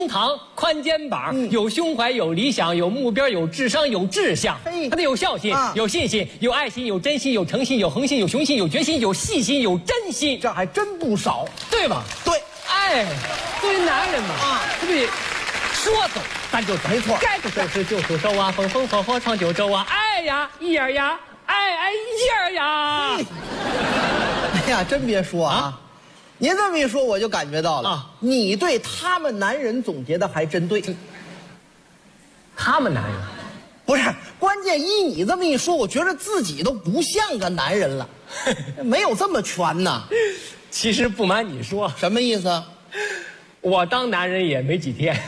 膛、宽肩膀，有胸怀、有理想、有目标、有智商、有志向。他得有孝心、有信心、有爱心、有真心、有诚信、有恒心、有雄心、有决心、有细心、有真心， 这还真不少， 对吧？ 对， 哎，作为男人嘛，对不对？说走咱就走， 没错。 该收拾就收收啊，风风火火闯九州啊，哎呀一儿呀，哎哎一儿呀。 哎呀，真别说啊。您这么一说，我就感觉到了啊，你对他们男人总结的还真对。 他们男人， 不是关键，依你这么一说，我觉得自己都不像个男人了，没有这么全呢。 其实不瞒你说， 什么意思？ 我当男人也没几天。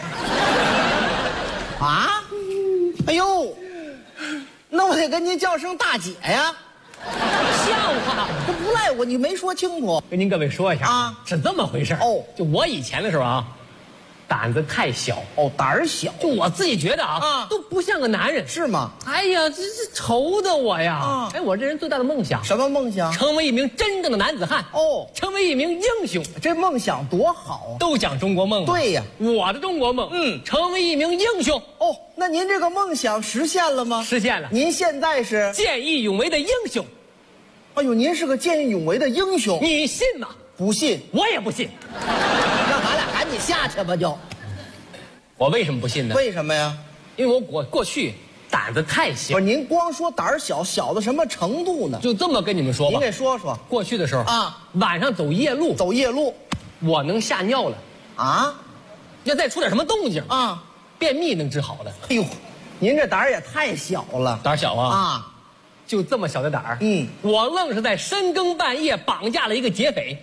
啊？哎呦，那我得跟您叫声大姐呀。 像话吗？ 这不赖我，你没说清楚。 跟您各位说一下啊，是这么回事哦。就我以前的时候啊，胆子太小哦，胆儿小。 就我自己觉得啊，都不像个男人， 是吗？ 哎呀，这愁的我呀！哎，我这人最大的梦想， 什么梦想？ 成为一名真正的男子汉哦，成为一名英雄。 这梦想多好啊！ 都讲中国梦。 对呀， 我的中国梦，成为一名英雄。哦， 那您这个梦想实现了吗？ 实现了。 您现在是见义勇为的英雄。 哎呦，您是个见义勇为的英雄， 你信吗？ 不信， 我也不信。 让咱俩赶紧下去吧，就。 我为什么不信呢？ 为什么呀？ 因为我过去胆子太小。 不是，您光说胆儿小，小到什么程度呢？ 就这么跟你们说吧。 您给说说。 过去的时候啊， 晚上走夜路， 我能吓尿了。啊？要再出点什么动静啊，便秘能治好了。 哎呦，您这胆儿也太小了。 胆儿小啊？啊。就这么小的胆儿，我愣是在深更半夜绑架了一个劫匪。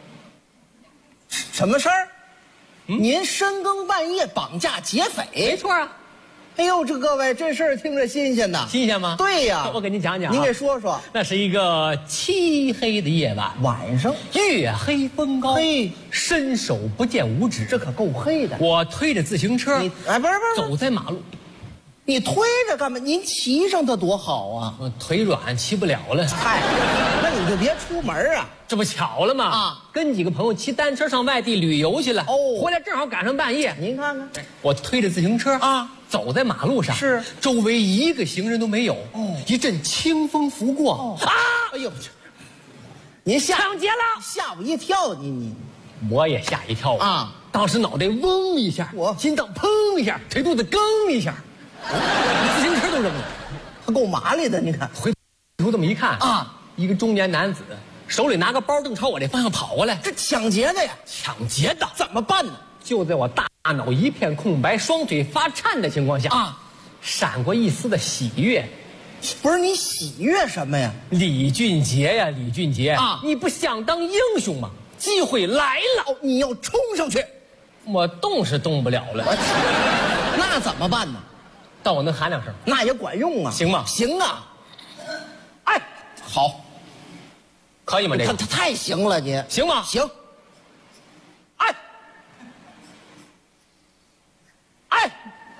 什么事儿？您深更半夜绑架劫匪？ 没错啊。 哎呦，这各位，这事儿听着新鲜呐。 新鲜吗？ 对呀。 我给您讲讲。 您给说说。 那是一个漆黑的夜晚上， 月黑风高，伸手不见五指， 这可够黑的。 我推着自行车， 不是， 走在马路。 你推着干嘛？您骑上它多好啊！ 我腿软，骑不了了。 嗨，那你就别出门啊！ 这不巧了吗？啊，跟几个朋友骑单车上外地旅游去了。哦，回来正好赶上半夜。 您看看， 我推着自行车啊，走在马路上，是周围一个行人都没有。哦，一阵清风拂过。哦啊！哎呦， 您抢劫了， 吓我一跳！ 我也吓一跳啊！当时脑袋嗡一下，我心脏砰一下，腿肚子更一下。自行车都扔了， 他够麻利的。你看， 回头这么一看啊，一个中年男子手里拿个包，正朝我这方向跑过来。这抢劫的呀！ 抢劫的， 怎么办呢？ 就在我大脑一片空白、双腿发颤的情况下啊，闪过一丝的喜悦。 不是你喜悦什么呀？ 李俊杰呀，李俊杰啊，你不想当英雄吗？机会来了， 你要冲上去。 我动是动不了了， 那怎么办呢？ 但我能喊两声， 那也管用啊， 行吗？ 行啊， 哎， 好， 可以吗？这个他太行了，你行吗？ 行， 哎，哎，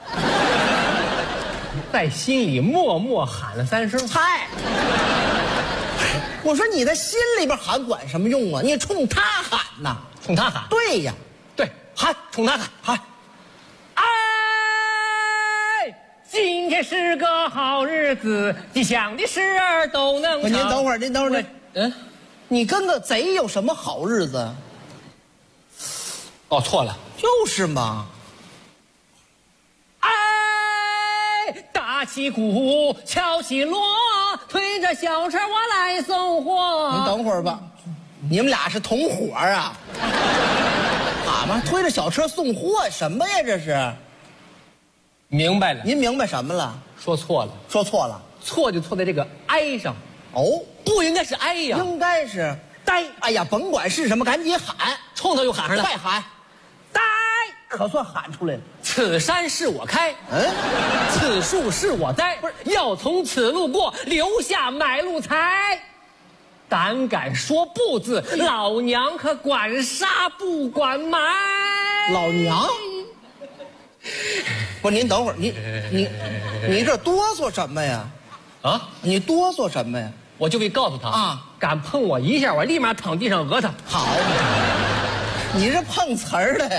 在心里默默喊了3声， 嗨，我说你在心里边喊管什么用啊？你冲他喊呐， 冲他喊， 对呀， 对，喊，冲他喊。今天是个好日子，吉祥的事儿都能成。 您等会儿，你跟个贼有什么好日子？ 哦，错了， 就是嘛。 哎，打起鼓，敲起锣，推着小车我来送货。 您等会儿吧，你们俩是同伙啊？好嘛，推着小车送货什么呀？这是。 明白了， 您明白什么了？ 说错了， 说错了， 错就错在这个“哀”上。 哦， 不应该是“哀”呀， 应该是“呆”。哎呀，甭管是什么，赶紧喊， 冲他就喊上了， 快喊，“呆”，可算喊出来了。 此山是我开，此树是我栽，不是要从此路过，留下买路财。胆敢说不字，老娘可管杀不管埋。 老娘。不是您等会儿，你这哆嗦什么呀？啊，你哆嗦什么呀？ 我就为告诉他啊，敢碰我一下，我立马躺地上讹他。 好，你是碰瓷儿的呀？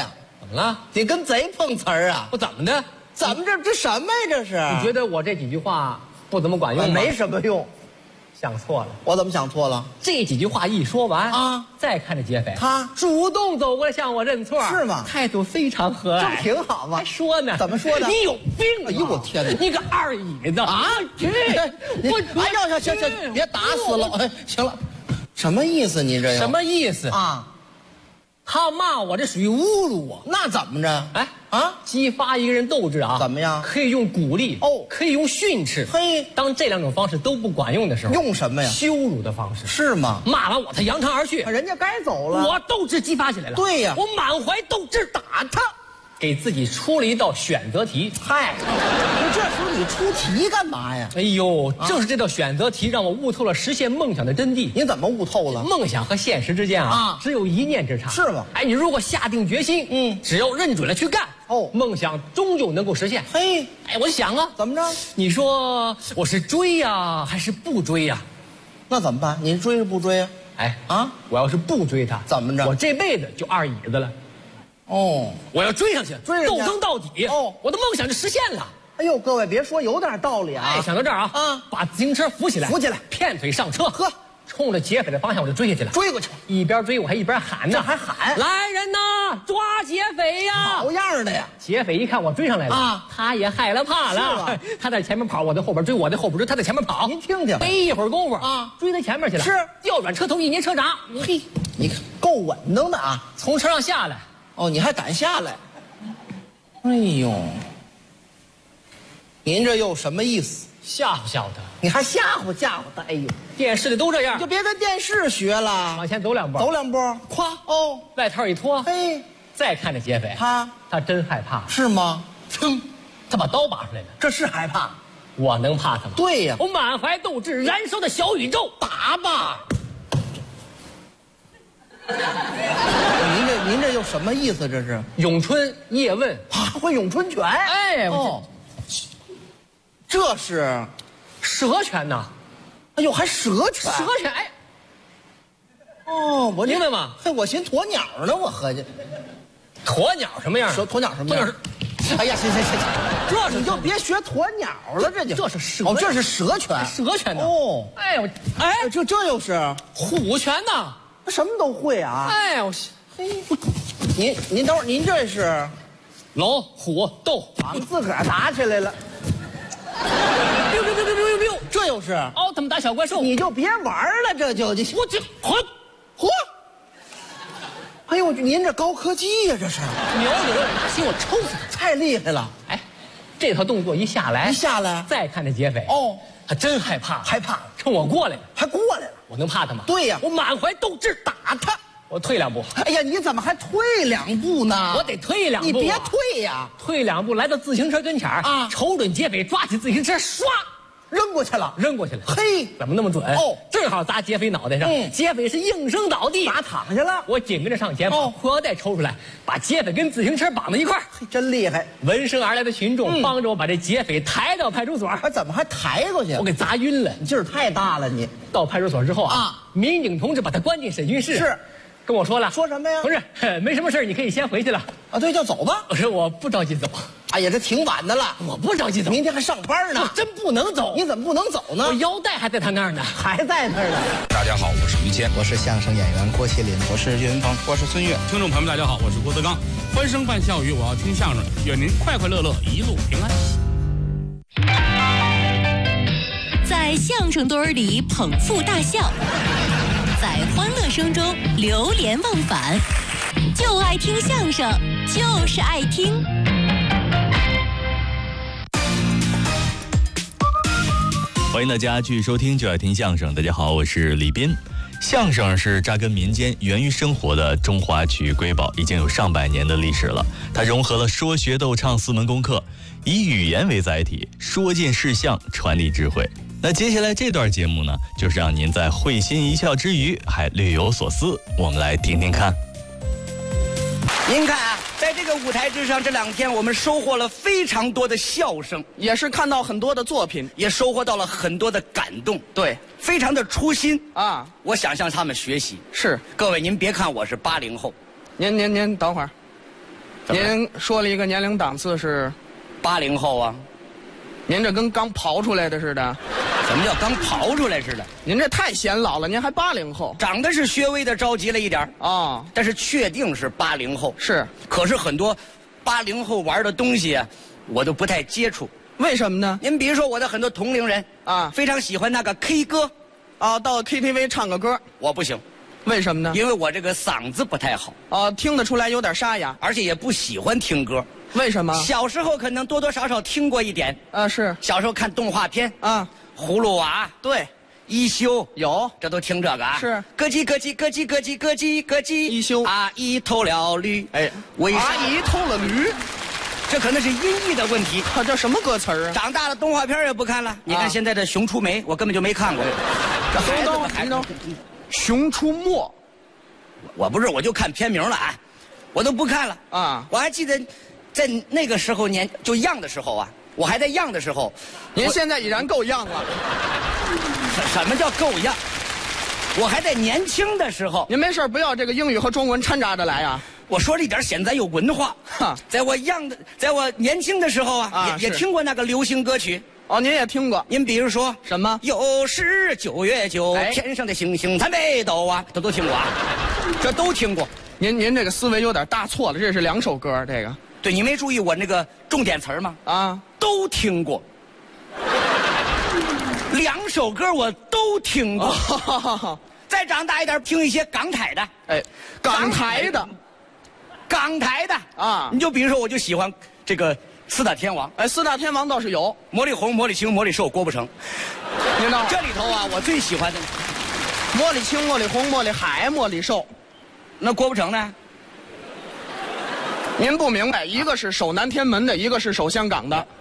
么了？ 你跟贼碰瓷儿啊？ 我怎么的？ 怎么这什么呀？这是？ 你觉得我这几句话不怎么管用吗？ 没什么用。 想错了。 我怎么想错了？ 这几句话一说完啊， 再看这劫匪， 他主动走过来向我认错， 是吗？ 态度非常和蔼， 这不挺好吗？ 还说呢？ 怎么说的？ 你有病啊！ 哎呦我天哪！ 你个二椅子啊！我哎呀，行，别打死了！哎，行了，什么意思？你这什么意思啊？ 他骂我，这属于侮辱我。 那怎么着？ 哎啊， 激发一个人斗志啊， 怎么样？ 可以用鼓励哦， 可以用训斥。 嘿， 当这两种方式都不管用的时候， 用什么呀？ 羞辱的方式。 是吗？ 骂完我，他扬长而去， 人家该走了。 我斗志激发起来了。 对呀， 我满怀斗志打他，给自己出了一道选择题。 嗨，这时候你出题干嘛呀？ 哎呦，正是这道选择题让我悟透了实现梦想的真谛。 你怎么悟透了？ 梦想和现实之间只有一念之差。 是吗？ 哎，你如果下定决心，只要认准了去干，梦想终究能够实现。 嘿， 哎，我想啊， 怎么着？ 你说我是追呀，还是不追呀？ 那怎么办？你追是不追啊？ 哎啊，我要是不追他， 怎么着？ 我这辈子就二椅子了。 哦， 我要追上去，斗争到底。 哦， 我的梦想就实现了。 哎呦，各位别说，有点道理啊！ 哎，想到这儿啊，把自行车扶起来，骗腿上车， 呵， 冲着劫匪的方向我就追下去了。 追过去， 一边追我还一边喊呢， 这还喊：“ 来人呐，抓劫匪呀！” 好样的呀！ 劫匪一看我追上来了啊，他也害了怕了，他在前面跑，我在后边追，我在后边追，他在前面跑。 您听听， 没一会儿功夫啊，追他前面去了。 是调转车头一捏车闸， 嘿，你看够稳当的啊！ 从车上下来。 哦，你还敢下来？哎呦，您这又什么意思？ 吓唬吓唬他？ 你还吓唬吓唬他？哎呦， 电视里都这样， 你就别跟电视学了。 往前走两步， 走两步， 咵哦，外套一脱， 嘿， 再看这劫匪，他真害怕， 是吗？ 噌，他把刀拔出来了， 这是害怕。 我能怕他吗？ 对呀， 我满怀斗志，燃烧的小宇宙，打吧！ 您这又什么意思？这是咏春叶问会咏春拳？ 哎， 这是蛇拳呐！ 哎呦，还蛇拳？ 蛇拳哎！ 哦，我明白吗？ 嘿，我寻鸵鸟呢，我合计。 鸵鸟什么样？ 鸵鸟什么样？哎呀，行，这你就别学鸵鸟了， 这是蛇哦，这是蛇拳， 蛇拳呢？ 哦， 哎我这又是虎拳呢？ 什么都会啊！ 哎我嘿，您等会儿，您这是老虎斗， 俺们自个儿打起来了。 biu， 这又是奥特曼打小怪兽， 你就别玩了，这就我这嚯！哎呦，您这高科技呀，这是瞄准有点拿心，我抽死他， 太厉害了！ 哎，这套动作一下来，再看这劫匪，他真害怕，冲我过来了， 还过来了， 我能怕他吗？ 对呀， 我满怀斗志打他，我退两步。 哎呀，你怎么还退两步呢？ 我得退两步， 你别退呀， 退两步来到自行车跟前啊，瞅准劫匪，抓起自行车，唰。 扔过去了， 嘿，怎么那么准？正好砸劫匪脑袋上，劫匪是应声倒地， 打躺下了。 我紧跟着上前，把裤腰带抽出来，把劫匪跟自行车绑在一块儿。 真厉害！ 闻声而来的群众帮着我把这劫匪抬到派出所。 怎么还抬过去？ 我给砸晕了， 你劲儿太大了！你到派出所之后民警同志把他关进审讯室。 是。 跟我说了， 说什么呀？ 同志，没什么事，你可以先回去了。 啊，对，就走吧。 我说我不着急走。 哎呀，这挺晚的了， 我不着急走， 明天还上班呢。 我真不能走。 你怎么不能走呢？ 我腰带还在他那儿呢， 还在那儿呢。 大家好，我是于谦， 我是相声演员郭麒麟， 我是岳云鹏， 我是孙越。 听众朋友们，大家好，我是郭德纲。欢声伴笑语，我要听相声，愿您快快乐乐，一路平安。 在相声堆里捧腹大笑，在欢乐声中流连忘返，就爱听相声，就是爱听。 欢迎大家继续收听就爱听相声。大家好，我是李斌。相声是扎根民间、源于生活的中华曲艺瑰宝，已经有上百年的历史了。它融合了说学逗唱四门功课，以语言为载体，说尽事项，传递智慧。那接下来这段节目呢，就是让您在会心一笑之余还略有所思，我们来听听看。 您看啊，在这个舞台之上，这2天我们收获了非常多的笑声， 也是看到很多的作品， 也收获到了很多的感动。 对， 非常的初心啊！ 我想向他们学习。 是， 各位您别看我是80后， 您等会儿， 您说了一个年龄档次是 80后啊？ 您这跟刚刨出来的似的。 什么叫刚刨出来似的？ 您这太显老了，您还80后。 长得是稍微的着急了一点啊， 但是确定是80后。 是， 可是很多80后玩的东西啊，我都不太接触。 为什么呢？ 您比如说我的很多同龄人啊， 非常喜欢那个 K 歌， 啊，到 KTV 唱个歌， 我不行。 为什么呢？ 因为我这个嗓子不太好。 啊，听得出来有点沙哑， 而且也不喜欢听歌。 为什么？ 小时候可能多多少少听过一点。 啊，是。 小时候看动画片啊， 葫芦娃， 对， 一休有， 这都听这个啊。 是。 咯叽咯叽咯叽咯叽咯叽咯叽， 一休。 阿姨偷了驴， 哎，阿姨偷了驴。 这可能是音译的问题。 这什么歌词啊？ 长大了动画片也不看了。你看现在的《熊出没》，我根本就没看过。这孩子们还 《熊出没》， 我就看片名了啊，我都不看了啊。 我还记得，在那个时候就样的时候啊，我还在样的时候。 您现在已然够样了。 什么叫够样？我还在年轻的时候。 您没事不要这个英语和中文掺杂着来啊。 我说了一点显咱有文化。在我年轻的时候啊，也听过那个流行歌曲。 哦，您也听过。 您比如说什么？ 又是9月9，天上的星星参北斗啊，这都听过啊，这都听过。 您这个思维有点大错了，这是2首歌，这个。 对，你没注意我那个重点词吗？ 啊， 都听过。2首歌我都听过。 哦、 再长大一点，听一些港台的。 哎，港台的。啊， 你就比如说，我就喜欢这个4大天王。 哎，4大天王倒是有， 魔力红、魔力青、魔力寿、郭富城。 您知道这里头啊，我最喜欢的魔力青、魔力红、魔力海、魔力寿。 那郭富城呢？ 您不明白，一个是守南天门的，一个是守香港的。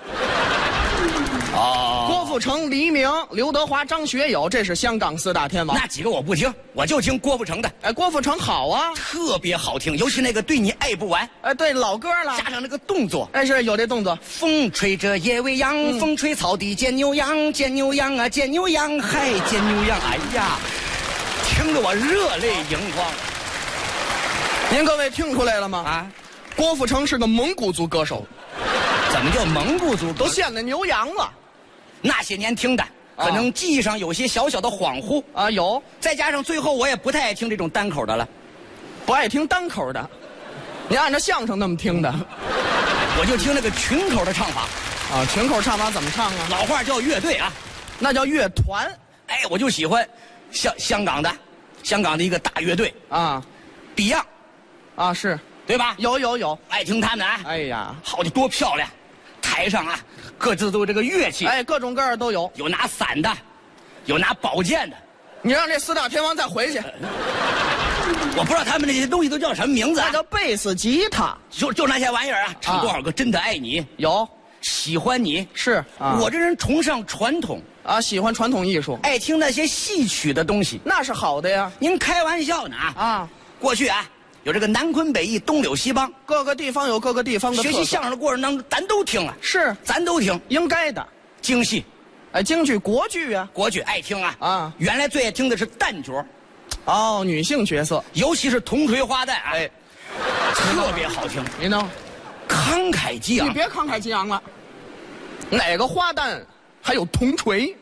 哦， 郭富城、黎明、刘德华、张学友，这是香港4大天王。 那几个我不听，我就听郭富城的。 哎，郭富城好啊， 特别好听，尤其那个对你爱不完。 哎，对，老歌了， 加上那个动作。 哎，是有这动作。 风吹着野未央，风吹草低见牛羊，见牛羊啊，见牛羊，嗨，见牛羊，哎呀，听得我热泪盈眶。 您各位听出来了吗？ 啊， 郭富城是个蒙古族歌手。 怎么叫蒙古族？ 都献了牛羊了。 那些年听的，可能记忆上有些小小的恍惚啊。有， 再加上最后我也不太爱听这种单口的了， 不爱听单口的，你按照相声那么听的， 我就听那个群口的唱法。 啊，群口唱法怎么唱啊？ 老话叫乐队啊， 那叫乐团。 哎，我就喜欢香港的一个大乐队啊 ，Beyond， 啊是， 对吧？ 有， 爱听他们啊。 哎呀， 好的多漂亮，台上啊，各自都有这个乐器， 哎，各种各样都有， 有拿伞的，有拿宝剑的。 你让这4大天王再回去， 我不知道他们那些东西都叫什么名字啊？ 那叫贝斯、吉他， 就那些玩意儿啊。唱多少个真的爱你？ 有， 喜欢你是啊。 我这人崇尚传统啊，喜欢传统艺术， 爱听那些戏曲的东西， 那是好的呀。 您开玩笑呢啊？ 啊， 过去啊，有这个南昆北弋、东柳西梆， 各个地方有各个地方的特色。 学习相声的过程当中，咱都听了， 是， 咱都听， 应该的。 京戏， 哎，京剧、国剧啊， 国剧爱听啊。 啊， 原来最爱听的是旦角， 哦，女性角色， 尤其是铜锤花旦啊， 哎， 特别好听。 您呢？ 慷慨激昂。 你别慷慨激昂了，哪个花旦还有铜锤？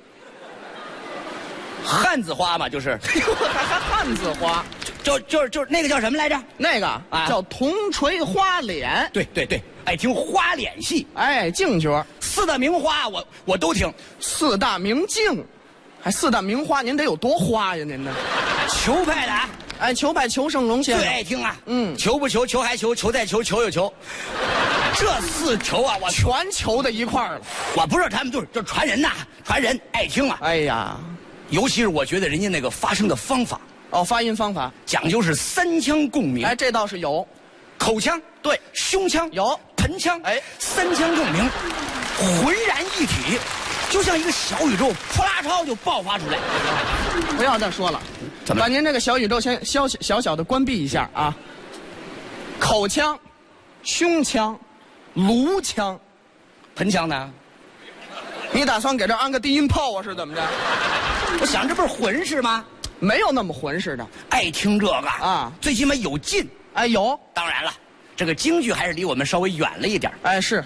汉子花嘛，就是， 还汉字花， 就是那个叫什么来着？ 那个啊叫铜锤花脸。 对，爱听花脸戏。 哎，净角 4大名花我都听。 4大名镜，还4大名花，您得有多花呀？您呢？ 球派的啊， 哎，球派裘盛戎先生最爱听啊。 嗯， 球不球，球还球，球再球，球有球。这4球啊，我全球在一块儿了。 我不知道他们就传人呐，传人爱听啊。 哎呀， 尤其是我觉得人家那个发声的方法， 哦，发音方法讲究是3腔共鸣。 哎，这倒是有， 口腔对， 胸腔有， 盆腔， 哎 ，3腔共鸣，浑然一体，就像一个小宇宙，扑啦超就爆发出来。 不要再说了， 怎么把您这个小宇宙先小的关闭一下啊。口腔、胸腔、颅腔， 盆腔呢？ 你打算给这安个低音炮啊？是怎么着？ 我想这不是浑是吗？ 没有那么浑似的， 爱听这个啊， 最起码有劲。 哎，有， 当然了， 这个京剧还是离我们稍微远了一点。 哎，是